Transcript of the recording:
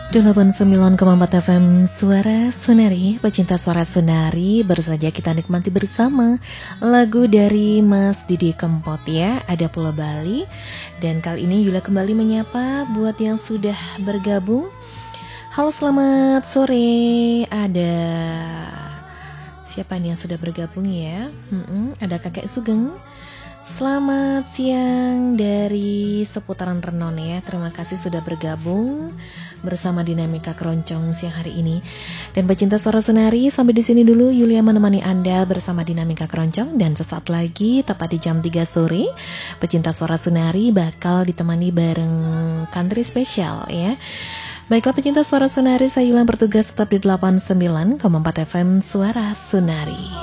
89,4 FM Suara Sunari, pecinta suara Sunari, baru saja kita nikmati bersama lagu dari Mas Didi Kempot ya, Ada Pulau Bali. Dan kali ini Yula kembali menyapa buat yang sudah bergabung. Halo, selamat sore. Ada siapa nih yang sudah bergabung ya? Ada Kakek Sugeng. Selamat siang dari seputaran Renon ya. Terima kasih sudah bergabung bersama Dinamika Keroncong siang hari ini. Dan pecinta suara Sunari, sampai di sini dulu Yulia menemani Anda bersama Dinamika Keroncong, dan sesaat lagi tepat di jam 3 sore pecinta suara Sunari bakal ditemani bareng country spesial ya. Baiklah pecinta suara Sunari, saya Yulia bertugas tetap di 89,4 FM Suara Sunari.